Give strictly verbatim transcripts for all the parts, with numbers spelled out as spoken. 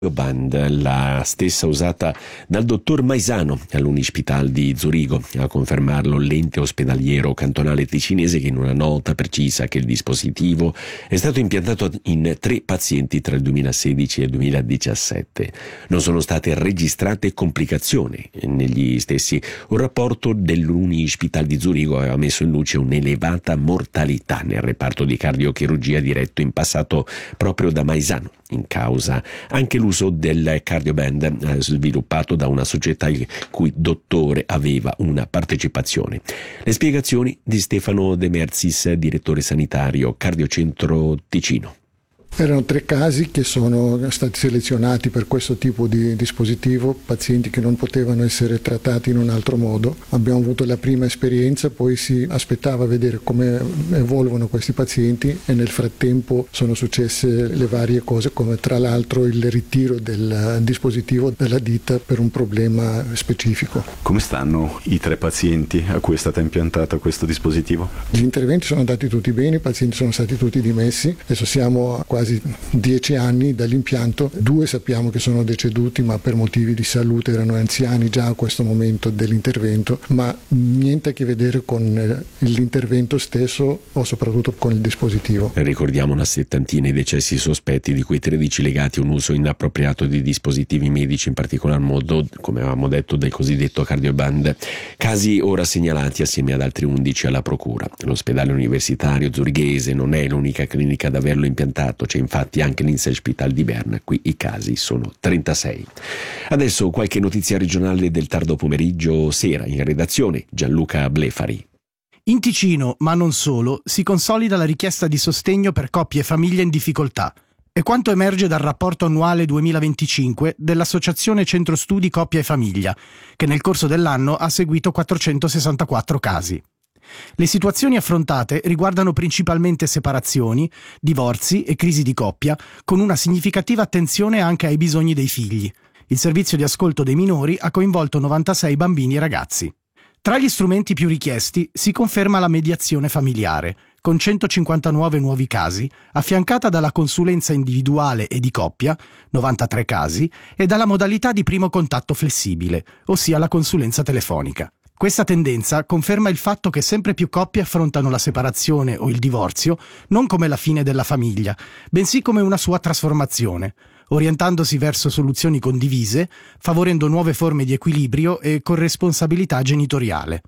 Band, la stessa usata dal dottor Maisano all'Unispital di Zurigo, a confermarlo l'ente ospedaliero cantonale ticinese, che in una nota precisa che il dispositivo è stato impiantato in tre pazienti tra il duemilasedici e il duemiladiciassette. Non sono state registrate complicazioni negli stessi. Un rapporto dell'Unispital di Zurigo aveva messo in luce un'elevata mortalità nel reparto di cardiochirurgia diretto in passato proprio da Maisano, in causa anche l'uso del Cardioband eh, sviluppato da una società il cui dottore aveva una partecipazione. Le spiegazioni di Stefano De Merzis, direttore sanitario Cardiocentro Ticino. Erano tre casi che sono stati selezionati per questo tipo di dispositivo, pazienti che non potevano essere trattati in un altro modo. Abbiamo avuto la prima esperienza, poi si aspettava a vedere come evolvono questi pazienti e nel frattempo sono successe le varie cose, come tra l'altro il ritiro del dispositivo dalla ditta per un problema specifico. Come stanno i tre pazienti a cui è stata impiantata questo dispositivo? Gli interventi sono andati tutti bene, i pazienti sono stati tutti dimessi, adesso siamo a quasi dieci anni dall'impianto. Due sappiamo che sono deceduti, ma per motivi di salute, erano anziani già a questo momento dell'intervento, ma niente a che vedere con l'intervento stesso o soprattutto con il dispositivo. Ricordiamo una settantina i decessi sospetti, di cui tredici legati a un uso inappropriato di dispositivi medici, in particolar modo, come avevamo detto, del cosiddetto Cardioband. Casi ora segnalati assieme ad altri undici alla procura. L'ospedale universitario zurighese non è l'unica clinica ad averlo impiantato. C'è infatti anche l'Inselspital di Berna, qui i casi sono trentasei. Adesso qualche notizia regionale del tardo pomeriggio sera, in redazione Gianluca Blefari. In Ticino, ma non solo, si consolida la richiesta di sostegno per coppie e famiglie in difficoltà. È quanto emerge dal rapporto annuale duemilaventicinque dell'Associazione Centro Studi Coppia e Famiglia, che nel corso dell'anno ha seguito quattrocentosessantaquattro casi. Le situazioni affrontate riguardano principalmente separazioni, divorzi e crisi di coppia, con una significativa attenzione anche ai bisogni dei figli. Il servizio di ascolto dei minori ha coinvolto novantasei bambini e ragazzi. Tra gli strumenti più richiesti si conferma la mediazione familiare, con centocinquantanove nuovi casi, affiancata dalla consulenza individuale e di coppia, novantatré casi, e dalla modalità di primo contatto flessibile, ossia la consulenza telefonica. Questa tendenza conferma il fatto che sempre più coppie affrontano la separazione o il divorzio non come la fine della famiglia, bensì come una sua trasformazione, orientandosi verso soluzioni condivise, favorendo nuove forme di equilibrio e corresponsabilità genitoriale.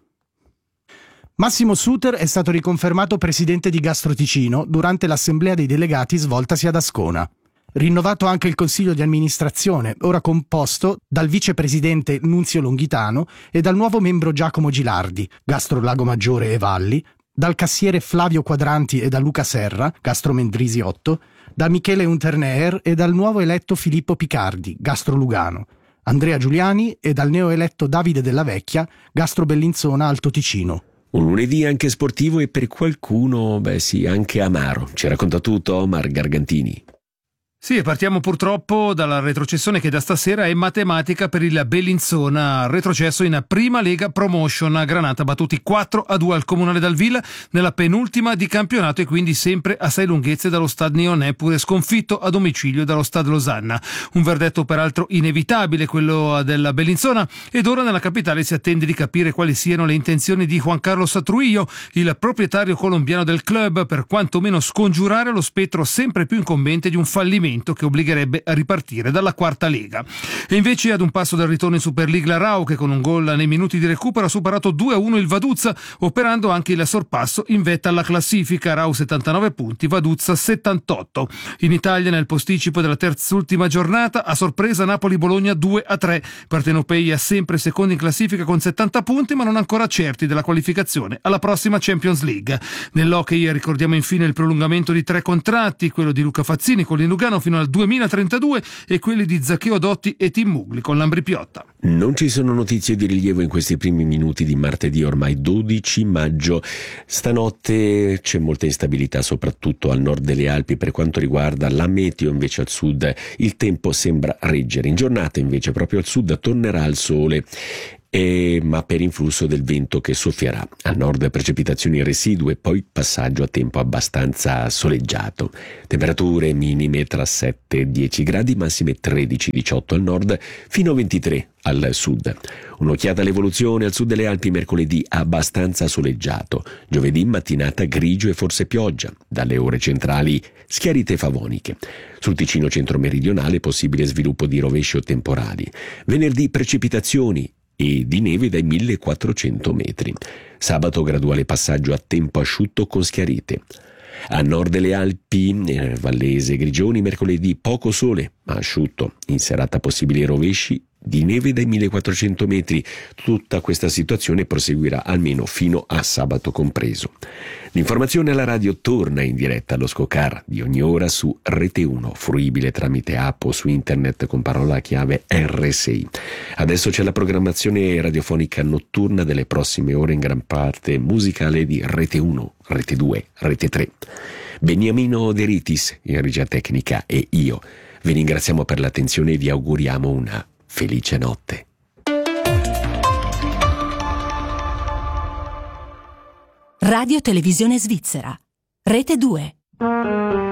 Massimo Suter è stato riconfermato presidente di Gastro Ticino durante l'assemblea dei delegati svoltasi ad Ascona. Rinnovato anche il consiglio di amministrazione, ora composto dal vicepresidente Nunzio Longhitano e dal nuovo membro Giacomo Gilardi, Gastro Lago Maggiore e Valli, dal cassiere Flavio Quadranti e da Luca Serra, Gastro Mendrisi otto, da Michele Unterneher e dal nuovo eletto Filippo Picardi, Gastro Lugano, Andrea Giuliani e dal neoeletto Davide Della Vecchia, Gastro Bellinzona Alto Ticino. Un lunedì anche sportivo e per qualcuno, beh sì, anche amaro. Ci racconta tutto Omar Gargantini. Sì, partiamo purtroppo dalla retrocessione che da stasera è matematica per il Bellinzona, retrocesso in Prima Lega Promotion. Granata battuti quattro a due al Comunale d'Alvilla nella penultima di campionato e quindi sempre a sei lunghezze dallo Stade Nyonnais, pure sconfitto a domicilio dallo Stade Losanna. Un verdetto peraltro inevitabile, quello della Bellinzona, ed ora nella capitale si attende di capire quali siano le intenzioni di Juan Carlos Trujillo, il proprietario colombiano del club, per quantomeno scongiurare lo spettro sempre più incombente di un fallimento che obbligherebbe a ripartire dalla quarta lega. E invece ad un passo dal ritorno in Superleague la Rau, che con un gol nei minuti di recupero ha superato due a uno il Vaduzza, operando anche il sorpasso in vetta alla classifica. Rau settantanove punti, Vaduzza settantotto. In Italia, nel posticipo della terzultima giornata, a sorpresa Napoli-Bologna due a tre. Partenopei sempre secondi in classifica con settanta punti, ma non ancora certi della qualificazione alla prossima Champions League. Nell'hockey ricordiamo infine il prolungamento di tre contratti, quello di Luca Fazzini con l'Ilugano fino al duemilatrentadue e quelli di Zaccheo Dotti e Tim Mugli con l'Ambri Piotta. Non ci sono notizie di rilievo in questi primi minuti di martedì ormai dodici maggio. Stanotte c'è molta instabilità soprattutto al nord delle Alpi per quanto riguarda la meteo, invece al sud il tempo sembra reggere. In giornata invece proprio al sud tornerà il sole e, ma per influsso del vento che soffierà. A nord precipitazioni residue, poi passaggio a tempo abbastanza soleggiato. Temperature minime tra sette e dieci gradi, massime tredici diciotto al nord fino a ventitré al sud. Un'occhiata all'evoluzione al sud delle Alpi: mercoledì abbastanza soleggiato, giovedì mattinata grigio e forse pioggia, dalle ore centrali schiarite favoniche. Sul Ticino centro-meridionale possibile sviluppo di rovesci o temporali. Venerdì precipitazioni e di neve dai millequattrocento metri. Sabato graduale passaggio a tempo asciutto con schiarite. A nord delle Alpi, eh, Vallese, Grigioni, mercoledì poco sole ma asciutto. In serata possibili rovesci di neve dai millequattrocento metri. Tutta questa situazione proseguirà almeno fino a sabato compreso. L'informazione alla radio torna in diretta allo Scocar di ogni ora su Rete uno, fruibile tramite app o su internet con parola chiave erre sei. Adesso c'è la programmazione radiofonica notturna delle prossime ore, in gran parte musicale, di Rete uno, Rete due, Rete tre. Beniamino De Ritis in regia tecnica e io vi ringraziamo per l'attenzione e vi auguriamo una felice notte. Radio Televisione Svizzera, Rete due.